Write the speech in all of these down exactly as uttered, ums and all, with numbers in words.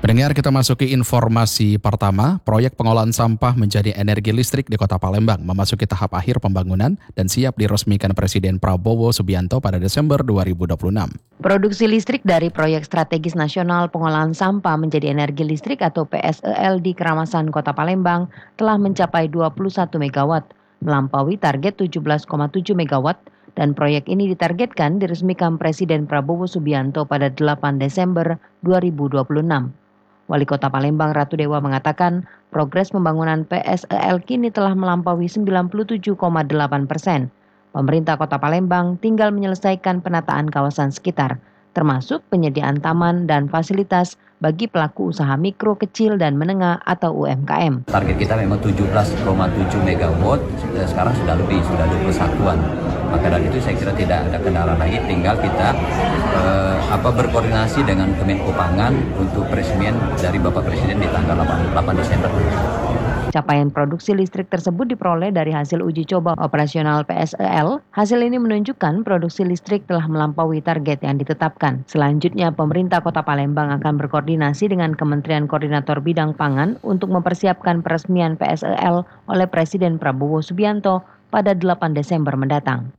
Pendengar, kita masuki informasi pertama. Proyek pengolahan sampah menjadi energi listrik di Kota Palembang memasuki tahap akhir pembangunan dan siap diresmikan Presiden Prabowo Subianto pada Desember dua ribu dua puluh enam. Produksi listrik dari Proyek Strategis Nasional Pengolahan Sampah menjadi Energi Listrik atau P S E L di Keramasan Kota Palembang telah mencapai dua puluh satu megawatt, melampaui target tujuh belas koma tujuh megawatt, dan proyek ini ditargetkan diresmikan Presiden Prabowo Subianto pada delapan Desember dua ribu dua puluh enam. Wali Kota Palembang Ratu Dewa mengatakan progres pembangunan P S E L kini telah melampaui sembilan puluh tujuh koma delapan persen. Pemerintah Kota Palembang tinggal menyelesaikan penataan kawasan sekitar, termasuk penyediaan taman dan fasilitas bagi pelaku usaha mikro, kecil, dan menengah atau U M K M. Target kita memang tujuh belas koma tujuh megawatt, sekarang sudah lebih, sudah dua puluh satuan. Maka dari itu saya kira tidak ada kendala lagi, tinggal kita eh, apa berkoordinasi dengan Kemenko Pangan untuk peresmian dari Bapak Presiden di tanggal delapan Desember. Capaian produksi listrik tersebut diperoleh dari hasil uji coba operasional P S E L. Hasil ini menunjukkan produksi listrik telah melampaui target yang ditetapkan. Selanjutnya, pemerintah Kota Palembang akan berkoordinasi dengan Kementerian Koordinator Bidang Pangan untuk mempersiapkan peresmian P S E L oleh Presiden Prabowo Subianto pada delapan Desember mendatang.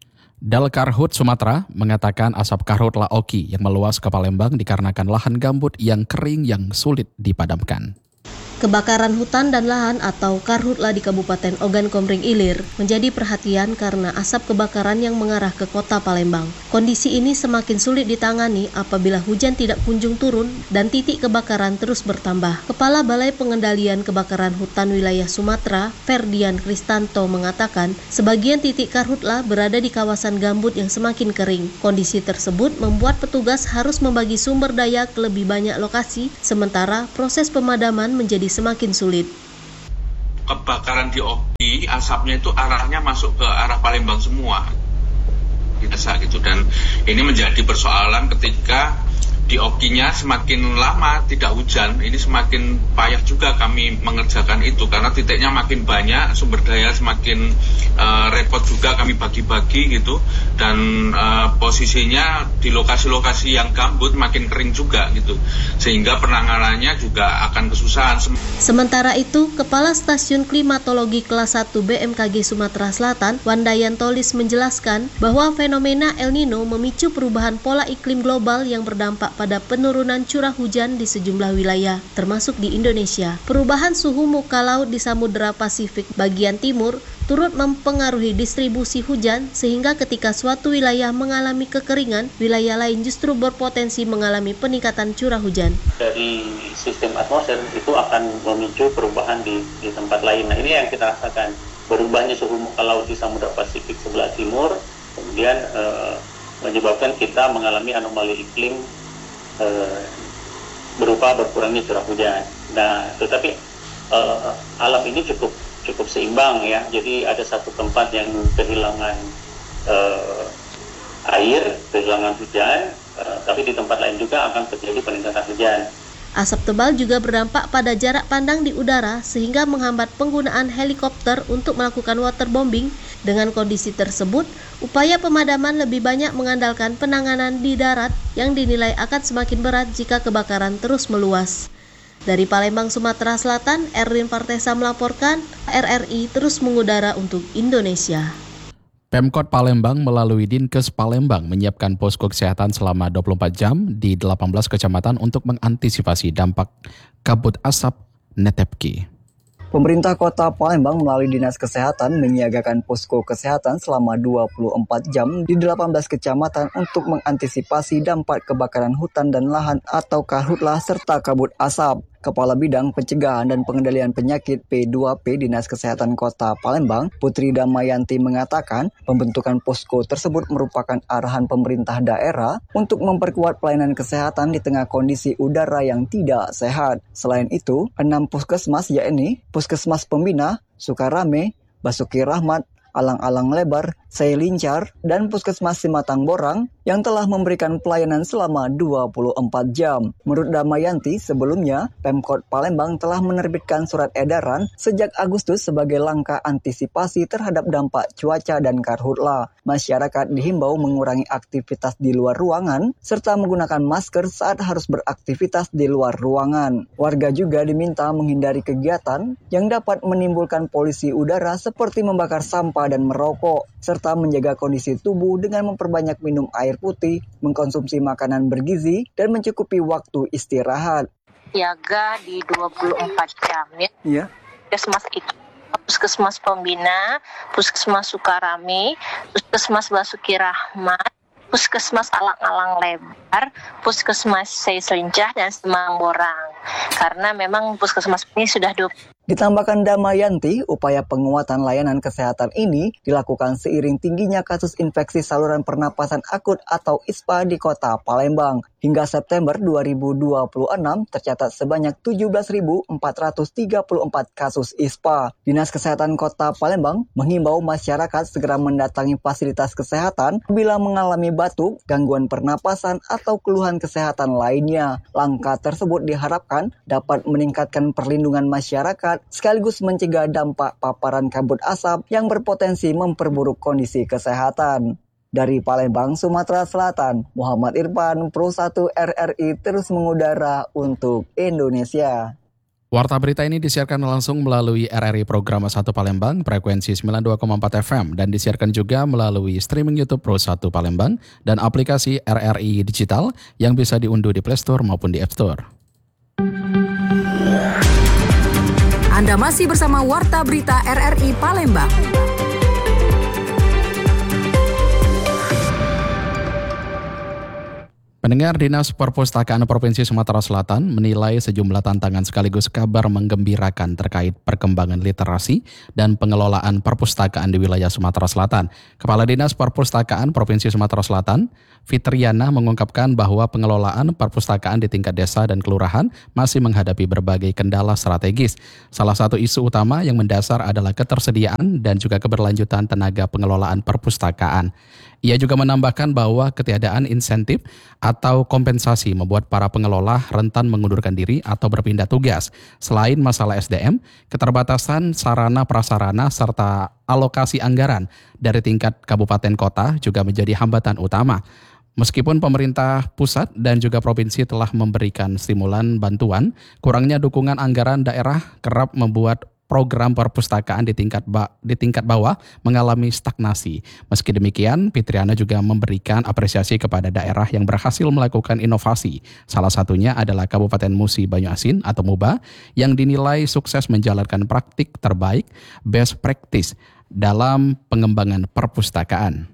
Dalkarhut Sumatera mengatakan asap karhut laoki yang meluas ke Palembang dikarenakan lahan gambut yang kering yang sulit dipadamkan. Kebakaran hutan dan lahan atau karhutla di Kabupaten Ogan Komering Ilir menjadi perhatian karena asap kebakaran yang mengarah ke kota Palembang. Kondisi ini semakin sulit ditangani apabila hujan tidak kunjung turun dan titik kebakaran terus bertambah. Kepala Balai Pengendalian Kebakaran Hutan Wilayah Sumatera, Ferdian Kristanto, mengatakan sebagian titik karhutla berada di kawasan gambut yang semakin kering. Kondisi tersebut membuat petugas harus membagi sumber daya ke lebih banyak lokasi, sementara proses pemadaman menjadi semakin sulit. Kebakaran di Oki, asapnya itu arahnya masuk ke arah Palembang semua. Biasa gitu, dan ini menjadi persoalan ketika di Okinya semakin lama tidak hujan, ini semakin payah juga kami mengerjakan itu karena titiknya makin banyak, sumber daya semakin uh, repot juga kami bagi-bagi gitu, dan uh, posisinya di lokasi-lokasi yang gambut makin kering juga gitu, sehingga penanganannya juga akan kesusahan. Sementara itu, Kepala Stasiun Klimatologi Kelas satu B M K G Sumatera Selatan, Wandayan Tolis, menjelaskan bahwa fenomena El Nino memicu perubahan pola iklim global yang berdampak pada penurunan curah hujan di sejumlah wilayah, termasuk di Indonesia. Perubahan suhu muka laut di Samudera Pasifik bagian timur turut mempengaruhi distribusi hujan, sehingga ketika suatu wilayah mengalami kekeringan, wilayah lain justru berpotensi mengalami peningkatan curah hujan. Dari sistem atmosfer itu akan memicu perubahan di, di tempat lain. Nah, ini yang kita rasakan, berubahnya suhu muka laut di Samudera Pasifik sebelah timur, kemudian eh, menyebabkan kita mengalami anomali iklim Uh, berupa berkurangnya curah hujan. Nah, tetapi uh, alam ini cukup cukup seimbang ya. Jadi ada satu tempat yang kehilangan uh, air, kehilangan hujan, uh, tapi di tempat lain juga akan terjadi peningkatan hujan. Asap tebal juga berdampak pada jarak pandang di udara sehingga menghambat penggunaan helikopter untuk melakukan waterbombing. Dengan kondisi tersebut, upaya pemadaman lebih banyak mengandalkan penanganan di darat yang dinilai akan semakin berat jika kebakaran terus meluas. Dari Palembang, Sumatera Selatan, Erwin Partesa melaporkan, R R I terus mengudara untuk Indonesia. Pemkot Palembang melalui Dinkes Palembang menyiapkan posko kesehatan selama dua puluh empat jam di delapan belas kecamatan untuk mengantisipasi dampak kabut asap Netepki. Pemerintah Kota Palembang melalui Dinas Kesehatan menyiagakan posko kesehatan selama dua puluh empat jam di delapan belas kecamatan untuk mengantisipasi dampak kebakaran hutan dan lahan atau karhutla serta kabut asap. Kepala Bidang Pencegahan dan Pengendalian Penyakit P dua P Dinas Kesehatan Kota Palembang, Putri Damayanti, mengatakan pembentukan posko tersebut merupakan arahan pemerintah daerah untuk memperkuat pelayanan kesehatan di tengah kondisi udara yang tidak sehat. Selain itu, enam puskesmas yakni Puskesmas Pembina, Sukarame, Basuki Rahmat, Alang-Alang Lebar, Seilincar, dan Puskesmas Simatang Borang yang telah memberikan pelayanan selama dua puluh empat jam. Menurut Damayanti, sebelumnya Pemkot Palembang telah menerbitkan surat edaran sejak Agustus sebagai langkah antisipasi terhadap dampak cuaca dan karhutla. Masyarakat dihimbau mengurangi aktivitas di luar ruangan serta menggunakan masker saat harus beraktivitas di luar ruangan. Warga juga diminta menghindari kegiatan yang dapat menimbulkan polusi udara seperti membakar sampah dan merokok, serta menjaga kondisi tubuh dengan memperbanyak minum air putih, mengkonsumsi makanan bergizi, dan mencukupi waktu istirahat. Siaga di dua puluh empat jam ya. Iya. Puskesmas itu Puskesmas Pembina, Puskesmas Sukarami, Puskesmas Basuki Rahmat, Puskesmas Alang-Alang Lebar, Puskesmas Seilincar, dan Simatang Borang. Karena memang puskesmas ini sudah dua puluh. Ditambahkan Damayanti, upaya penguatan layanan kesehatan ini dilakukan seiring tingginya kasus infeksi saluran pernapasan akut atau I S P A di kota Palembang. Hingga September dua ribu dua puluh enam tercatat sebanyak tujuh belas ribu empat ratus tiga puluh empat kasus I S P A. Dinas Kesehatan Kota Palembang menghimbau masyarakat segera mendatangi fasilitas kesehatan bila mengalami batuk, gangguan pernapasan, atau keluhan kesehatan lainnya. Langkah tersebut diharapkan dapat meningkatkan perlindungan masyarakat sekaligus mencegah dampak paparan kabut asap yang berpotensi memperburuk kondisi kesehatan. Dari Palembang, Sumatera Selatan, Muhammad Irfan, Pro satu R R I terus mengudara untuk Indonesia. Warta berita ini disiarkan langsung melalui R R I Program satu Palembang, frekuensi sembilan puluh dua koma empat F M, dan disiarkan juga melalui streaming YouTube Pro satu Palembang dan aplikasi R R I Digital yang bisa diunduh di Play Store maupun di App Store. Anda masih bersama Warta Berita R R I Palembang. Pendengar, Dinas Perpustakaan Provinsi Sumatera Selatan menilai sejumlah tantangan sekaligus kabar menggembirakan terkait perkembangan literasi dan pengelolaan perpustakaan di wilayah Sumatera Selatan. Kepala Dinas Perpustakaan Provinsi Sumatera Selatan, Fitriana, mengungkapkan bahwa pengelolaan perpustakaan di tingkat desa dan kelurahan masih menghadapi berbagai kendala strategis. Salah satu isu utama yang mendasar adalah ketersediaan dan juga keberlanjutan tenaga pengelolaan perpustakaan. Ia juga menambahkan bahwa ketiadaan insentif atau kompensasi membuat para pengelola rentan mengundurkan diri atau berpindah tugas. Selain masalah S D M, keterbatasan sarana prasarana serta alokasi anggaran dari tingkat kabupaten kota juga menjadi hambatan utama. Meskipun pemerintah pusat dan juga provinsi telah memberikan stimulan bantuan, kurangnya dukungan anggaran daerah kerap membuat program perpustakaan di tingkat ba- di tingkat bawah mengalami stagnasi. Meski demikian, Fitriana juga memberikan apresiasi kepada daerah yang berhasil melakukan inovasi. Salah satunya adalah Kabupaten Musi Banyu Asin atau MUBA yang dinilai sukses menjalankan praktik terbaik best practice dalam pengembangan perpustakaan.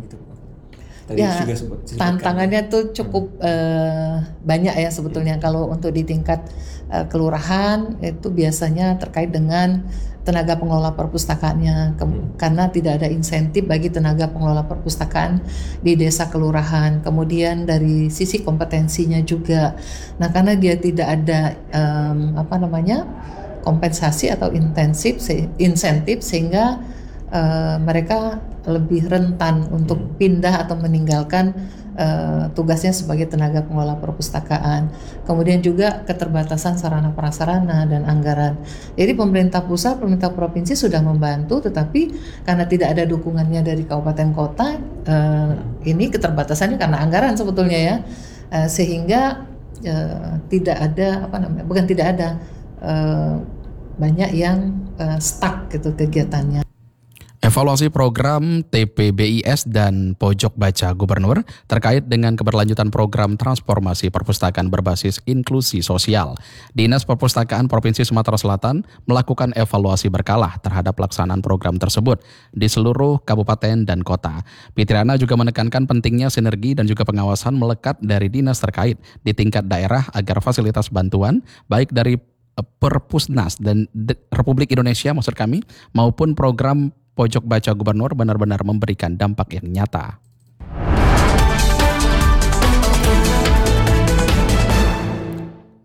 Ya, tantangannya tuh cukup uh, banyak ya sebetulnya. Kalau untuk di tingkat uh, kelurahan itu biasanya terkait dengan tenaga pengelola perpustakaannya, Ke- karena tidak ada insentif bagi tenaga pengelola perpustakaan di desa kelurahan. Kemudian dari sisi kompetensinya juga, nah karena dia tidak ada um, apa namanya kompensasi atau intensif insentif sehingga uh, mereka lebih rentan untuk pindah atau meninggalkan uh, tugasnya sebagai tenaga pengelola perpustakaan. Kemudian juga keterbatasan sarana prasarana dan anggaran. Jadi pemerintah pusat, pemerintah provinsi sudah membantu, tetapi karena tidak ada dukungannya dari kabupaten kota, uh, ini keterbatasannya karena anggaran sebetulnya ya, uh, sehingga uh, tidak ada apa namanya, bukan tidak ada uh, banyak yang uh, stuck gitu kegiatannya. Evaluasi program T P B I S dan Pojok Baca Gubernur terkait dengan keberlanjutan program transformasi perpustakaan berbasis inklusi sosial. Dinas Perpustakaan Provinsi Sumatera Selatan melakukan evaluasi berkala terhadap pelaksanaan program tersebut di seluruh kabupaten dan kota. Fitriana juga menekankan pentingnya sinergi dan juga pengawasan melekat dari dinas terkait di tingkat daerah agar fasilitas bantuan baik dari Perpusnas dan Republik Indonesia maksud kami maupun program Pojok Baca Gubernur benar-benar memberikan dampak yang nyata.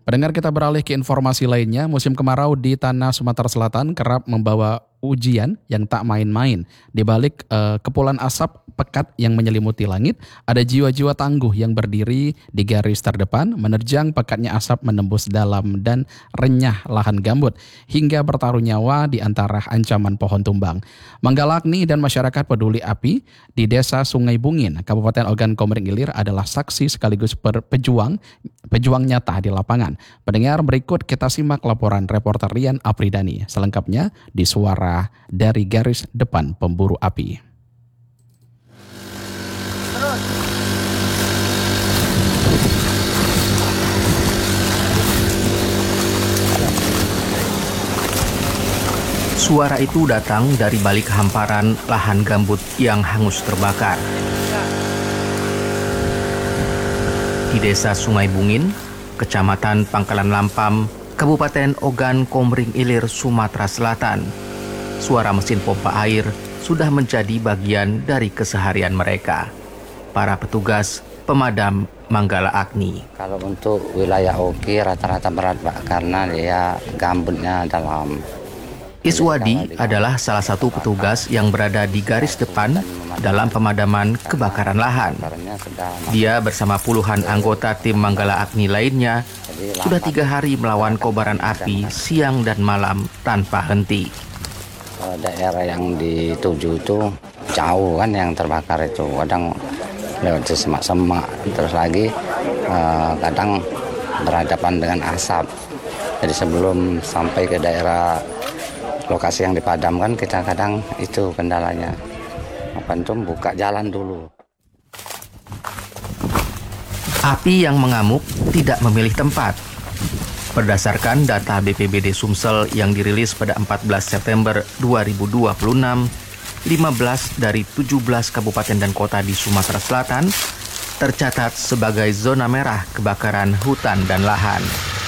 Pendengar, kita beralih ke informasi lainnya. Musim kemarau di tanah Sumatera Selatan kerap membawa ujian yang tak main-main. Di balik uh, kepulan asap pekat yang menyelimuti langit, ada jiwa-jiwa tangguh yang berdiri di garis terdepan, menerjang pekatnya asap menembus dalam dan renyah lahan gambut, hingga bertaruh nyawa di antara ancaman pohon tumbang. Manggalakni dan masyarakat peduli api di Desa Sungai Bungin, Kabupaten Ogan Komering Ilir adalah saksi sekaligus pejuang, pejuang nyata di lapangan. Pendengar, berikut kita simak laporan reporter Rian Apridani. Selengkapnya di Suara dari Garis Depan Pemburu Api. Suara itu datang dari balik hamparan lahan gambut yang hangus terbakar. Di Desa Sungai Bungin, Kecamatan Pangkalan Lampam, Kabupaten Ogan Komering Ilir, Sumatera Selatan, suara mesin pompa air sudah menjadi bagian dari keseharian mereka. Para petugas pemadam Manggala Agni. Kalau untuk wilayah Oki rata-rata berat, Pak, karena dia gambutnya dalam. Iswadi adalah salah satu petugas yang berada di garis depan dalam pemadaman kebakaran lahan. Dia bersama puluhan anggota tim Manggala Agni lainnya sudah tiga hari melawan kobaran api siang dan malam tanpa henti. Daerah yang dituju itu jauh kan yang terbakar itu, kadang lewat semak-semak, terus lagi eh, kadang berhadapan dengan asap. Jadi sebelum sampai ke daerah lokasi yang dipadamkan, kita kadang itu kendalanya. Apa itu buka jalan dulu. Api yang mengamuk tidak memilih tempat. Berdasarkan data B P B D Sumsel yang dirilis pada empat belas September dua ribu dua puluh enam, lima belas dari tujuh belas kabupaten dan kota di Sumatera Selatan tercatat sebagai zona merah kebakaran hutan dan lahan.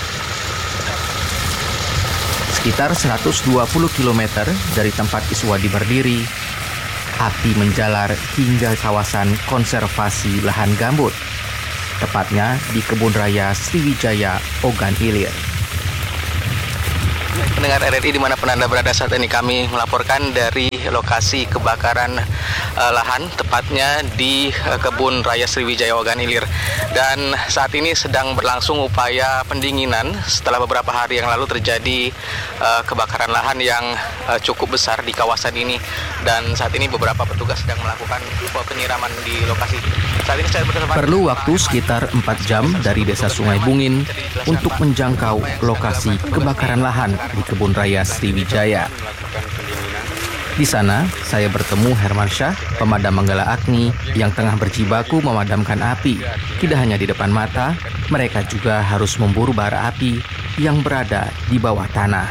Sekitar seratus dua puluh kilometer dari tempat Iswadi berdiri, api menjalar hingga kawasan konservasi lahan gambut, tepatnya di Kebun Raya Sriwijaya, Ogan Ilir. Pendengar R R I dimanapun Anda berada saat ini, kami melaporkan dari lokasi kebakaran uh, lahan, tepatnya di uh, Kebun Raya Sriwijaya, Ogan Ilir. Dan saat ini sedang berlangsung upaya pendinginan setelah beberapa hari yang lalu terjadi uh, kebakaran lahan yang uh, cukup besar di kawasan ini. Dan saat ini beberapa petugas sedang melakukan penyiraman di lokasi. Saat ini saya bersama Perlu waktu sekitar empat jam dari Desa Sungai Bungin untuk menjangkau lokasi kebakaran lahan di Kebun Raya Sriwijaya. Di sana, saya bertemu Hermansyah, pemadam Manggala Agni yang tengah berjibaku memadamkan api. Tidak hanya di depan mata, mereka juga harus memburu bara api yang berada di bawah tanah.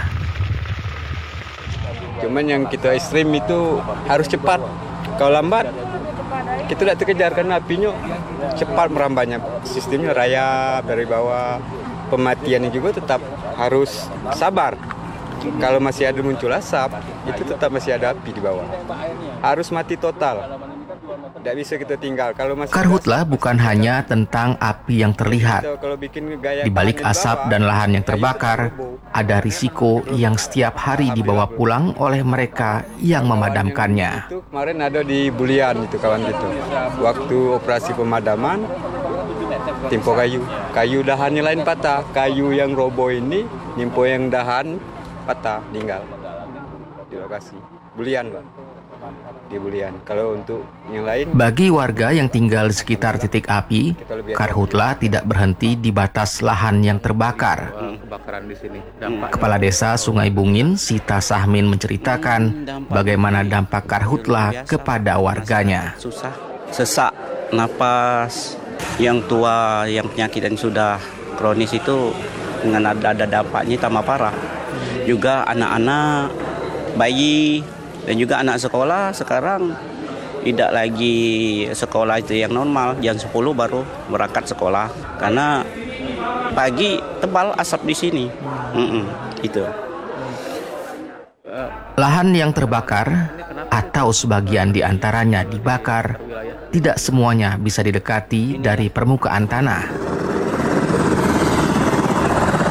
Cuman yang kita ekstrim itu harus cepat. Kalau lambat, kita tidak terkejar karena apinya cepat merambahnya. Sistemnya rayap dari bawah. Pematiannya juga tetap harus sabar. Kalau masih ada muncul asap, itu tetap masih ada api di bawah. Harus mati total. Tidak bisa kita tinggal. Kalau masih Karhutla bukan hanya tentang api yang terlihat. Di balik asap dan lahan yang terbakar, ada risiko yang setiap hari dibawa pulang oleh mereka yang memadamkannya. Itu kemarin ada di Bulian itu kawan gitu. Waktu operasi pemadaman, timpo kayu. Kayu dahannya lain patah. Kayu yang roboh ini, timpo yang dahan patah, meninggal di lokasi. Bulian, Bang. Di Bulian. Kalau untuk yang lain, bagi warga yang tinggal di sekitar titik api, Karhutla tidak berhenti di batas lahan yang terbakar. Kepala Desa Sungai Bungin, Sita Sahmin, menceritakan bagaimana dampak Karhutla kepada warganya. Susah, sesak, napas, yang tua, yang penyakit yang sudah kronis itu dengan ada, ada dampaknya tambah parah. Juga anak-anak, bayi, dan juga anak sekolah sekarang tidak lagi sekolah itu yang normal, jam sepuluh baru berangkat sekolah karena pagi tebal asap di sini. Mm-mm, itu. Lahan yang terbakar atau sebagian di antaranya dibakar, tidak semuanya bisa didekati dari permukaan tanah.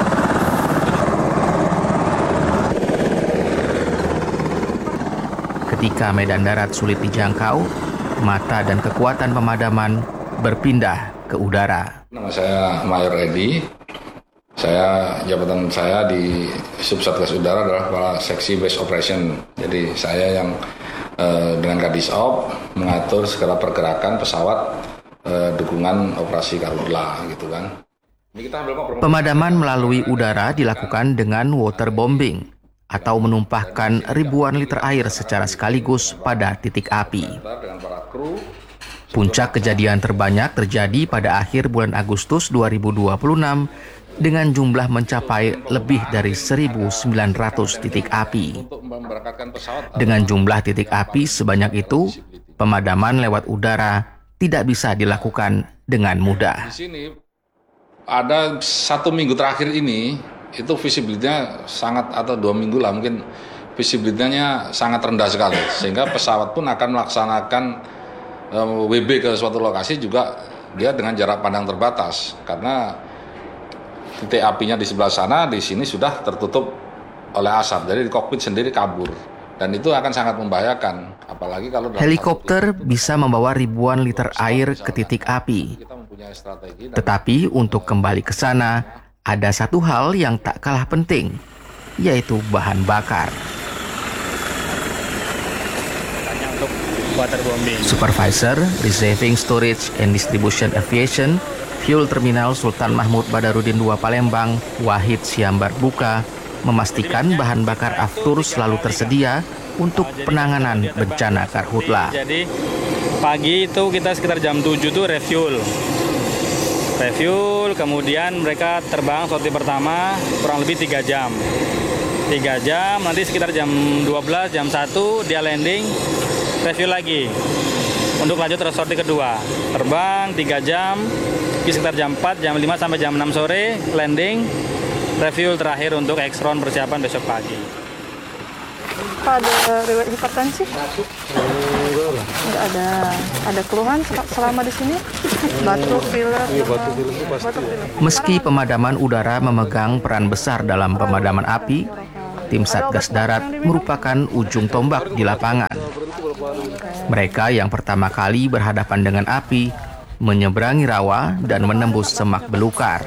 Ketika medan darat sulit dijangkau, mata dan kekuatan pemadaman berpindah ke udara. Nama saya Mayor Edi. Saya jabatan saya di Subsatgas Udara adalah Kepala Seksi Base Operation. Jadi saya yang eh, dengan Kadisop mengatur segala pergerakan pesawat eh, dukungan operasi Karhutla gitu kan. Pemadaman melalui udara dilakukan dengan waterbombing atau menumpahkan ribuan liter air secara sekaligus pada titik api. Puncak kejadian terbanyak terjadi pada akhir bulan Agustus dua ribu dua puluh enam dengan jumlah mencapai lebih dari seribu sembilan ratus titik api. Dengan jumlah titik api sebanyak itu, pemadaman lewat udara tidak bisa dilakukan dengan mudah. Di sini ada satu minggu terakhir ini, itu visibility-nya sangat, atau dua minggu lah mungkin, visibility-nya sangat rendah sekali. Sehingga pesawat pun akan melaksanakan W B ke suatu lokasi juga dia dengan jarak pandang terbatas. Karena titik apinya di sebelah sana, di sini sudah tertutup oleh asap. Jadi di kokpit sendiri kabur. Dan itu akan sangat membahayakan. Apalagi kalau helikopter bisa membawa ribuan liter air ke titik api. Tetapi untuk kembali ke sana, ada satu hal yang tak kalah penting, yaitu bahan bakar. Supervisor Receiving Storage and Distribution Aviation Fuel Terminal Sultan Mahmud Badarudin dua Palembang, Wahid Siambar Buka, memastikan bahan bakar Aftur selalu tersedia untuk penanganan bencana Karhutla. Jadi pagi itu kita sekitar jam tujuh tuh refuel. Refuel, kemudian mereka terbang sorti pertama kurang lebih tiga jam. tiga jam, nanti sekitar jam dua belas, jam satu dia landing, refuel lagi. Untuk lanjut sorti kedua, terbang tiga jam, di sekitar jam empat, jam lima sampai jam enam sore landing, refuel terakhir untuk Exron persiapan besok pagi. Pak, ada riwayat hipertensi? Enggak ada. Ada keluhan selama di sini? Batuk, pilek. Meski pemadaman udara memegang peran besar dalam pemadaman api, tim Satgas Darat merupakan ujung tombak di lapangan. Mereka yang pertama kali berhadapan dengan api, menyeberangi rawa dan menembus semak belukar.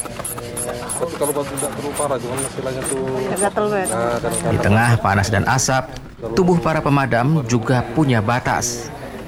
Di tengah panas dan asap, tubuh para pemadam juga punya batas.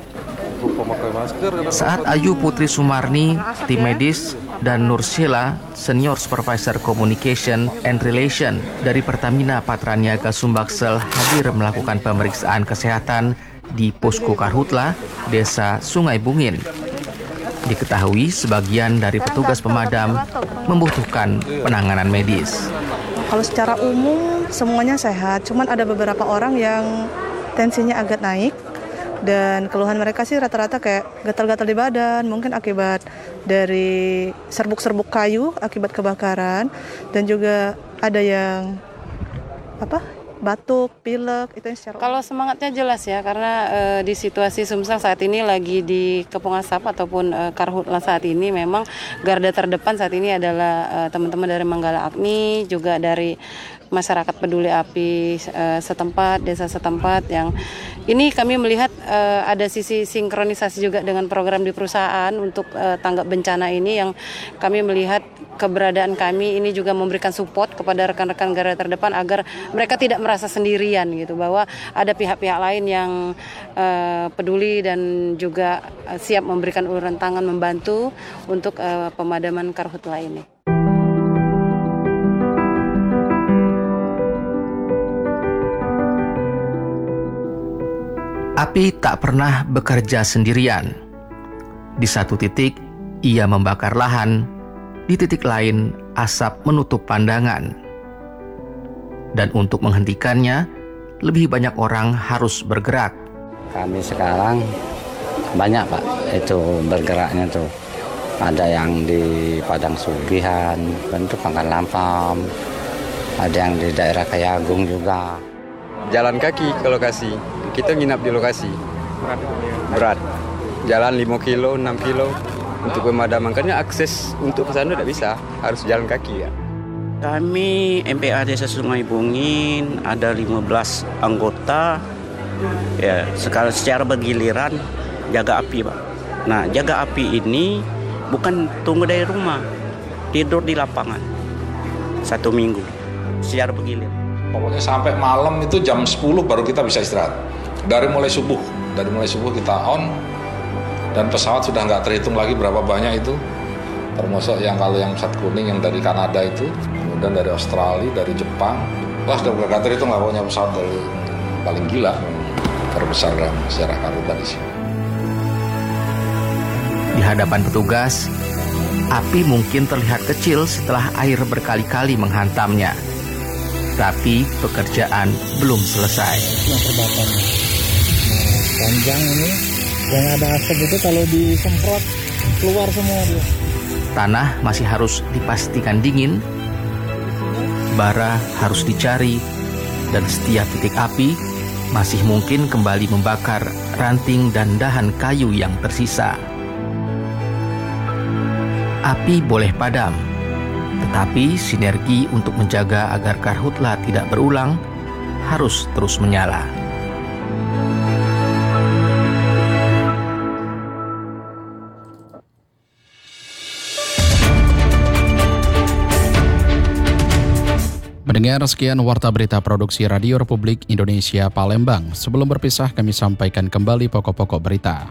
Saat Ayu Putri Sumarni, tim medis, dan Nur Sheila, Senior Supervisor Communication and Relation dari Pertamina Patraniaga Sumbaksel hadir melakukan pemeriksaan kesehatan di Posko Karhutla, Desa Sungai Bungin. Diketahui sebagian dari petugas pemadam membutuhkan penanganan medis. Kalau secara umum semuanya sehat, cuman ada beberapa orang yang tensinya agak naik dan keluhan mereka sih rata-rata kayak gatal-gatal di badan, mungkin akibat dari serbuk-serbuk kayu akibat kebakaran, dan juga ada yang apa? batuk, pilek, itu yang secara Kalau semangatnya jelas ya, karena e, di situasi Sumsel saat ini lagi di Kepung Asap ataupun e, Karhutla saat ini, memang garda terdepan saat ini adalah e, teman-teman dari Manggala Agni, juga dari masyarakat peduli api e, setempat, desa setempat, yang ini kami melihat e, ada sisi sinkronisasi juga dengan program di perusahaan untuk e, tanggap bencana ini, yang kami melihat keberadaan kami ini juga memberikan support kepada rekan-rekan garda terdepan agar mereka tidak merasa sendirian gitu, bahwa ada pihak-pihak lain yang uh, peduli dan juga uh, siap memberikan uluran tangan membantu untuk uh, pemadaman Karhutla ini. Api tak pernah bekerja sendirian. Di satu titik, ia membakar lahan. Di titik lain, asap menutup pandangan. Dan untuk menghentikannya, lebih banyak orang harus bergerak. Kami sekarang banyak Pak, itu bergeraknya tuh. Ada yang di Padang Sugihan, bentuk Pangkal Lampam, ada yang di daerah Kayagung juga. Jalan kaki ke lokasi, kita nginap di lokasi. Berat, jalan lima kilo, enam kilo. Untuk pemadaman, karena akses untuk ke sana tidak bisa, harus jalan kaki ya. Kami M P A Desa Sungai Bungin ada lima belas anggota Ya, sekarang secara bergiliran jaga api, Pak. Nah, jaga api ini bukan tunggu dari rumah, tidur di lapangan satu minggu secara bergilir. Pokoknya sampai malam itu jam sepuluh baru kita bisa istirahat. Dari mulai subuh, dari mulai subuh kita on, dan pesawat sudah nggak terhitung lagi berapa banyak itu. Termasuk yang kalau yang pesawat kuning yang dari Kanada itu, kemudian dari Australia, dari Jepang. Wah, sudah nggak terhitung lah pokoknya pesawat dari paling gila, terbesar dalam sejarah Garuda di sini. Di hadapan petugas, api mungkin terlihat kecil setelah air berkali-kali menghantamnya. Tapi pekerjaan belum selesai. Yang terbakar. Nah, panjang ini yang ada asap itu kalau disemprot keluar semua dia. Tanah masih harus dipastikan dingin, bara harus dicari, dan setiap titik api masih mungkin kembali membakar ranting dan dahan kayu yang tersisa. Api boleh padam, tetapi sinergi untuk menjaga agar karhutla tidak berulang harus terus menyala. Mendengar sekian Warta Berita Produksi Radio Republik Indonesia Palembang. Sebelum berpisah, kami sampaikan kembali pokok-pokok berita.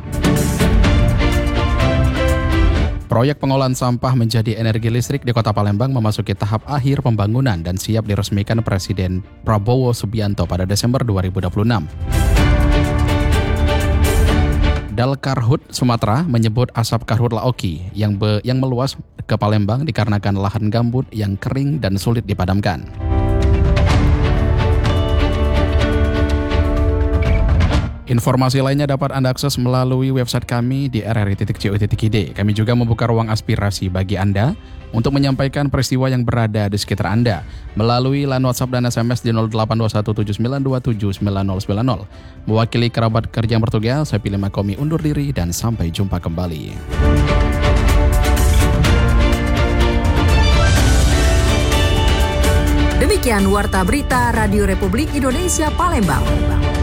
Proyek pengolahan sampah menjadi energi listrik di Kota Palembang memasuki tahap akhir pembangunan dan siap diresmikan Presiden Prabowo Subianto pada Desember dua ribu dua puluh enam. Dalkarhut Sumatera menyebut asap karhutla oki yang, be, yang meluas ke Palembang dikarenakan lahan gambut yang kering dan sulit dipadamkan. Informasi lainnya dapat Anda akses melalui website kami di r r i titik co titik i d. Kami juga membuka ruang aspirasi bagi Anda untuk menyampaikan peristiwa yang berada di sekitar Anda melalui line WhatsApp dan S M S di nol delapan dua satu tujuh sembilan dua tujuh sembilan nol sembilan nol. Mewakili kerabat kerja yang bertugas, saya Pilih Makomi undur diri dan sampai jumpa kembali. Demikian Warta Berita Radio Republik Indonesia Palembang.